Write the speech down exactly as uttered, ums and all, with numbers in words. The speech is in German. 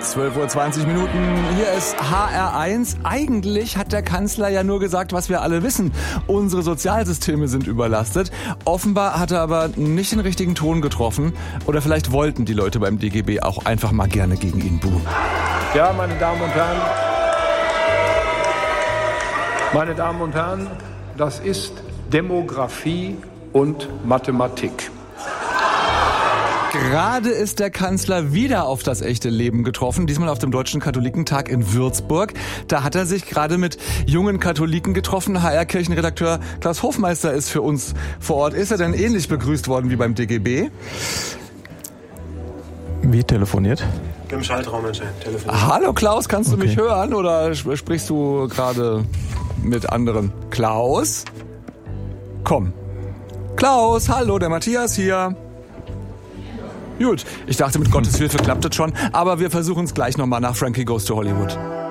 zwölf Uhr zwanzig Minuten, hier ist H R eins. Eigentlich hat der Kanzler ja nur gesagt, was wir alle wissen. Unsere Sozialsysteme sind überlastet. Offenbar hat er aber nicht den richtigen Ton getroffen. Oder vielleicht wollten die Leute beim D G B auch einfach mal gerne gegen ihn buhen. Ja, meine Damen und Herren, meine Damen und Herren, das ist Demografie und Mathematik. Gerade ist der Kanzler wieder auf das echte Leben getroffen, diesmal auf dem Deutschen Katholikentag in Würzburg. Da hat er sich gerade mit jungen Katholiken getroffen. H R-Kirchenredakteur Klaus Hofmeister ist für uns vor Ort. Ist er denn ähnlich begrüßt worden wie beim D G B? Wie telefoniert? Im Schaltraum telefoniert. Hallo Klaus, kannst du Okay. mich hören oder sprichst du gerade mit anderen? Klaus? Komm. Klaus, hallo, der Matthias hier. Gut, ich dachte, mit Gottes Hilfe klappt es schon, aber wir versuchen es gleich nochmal nach Frankie Goes to Hollywood.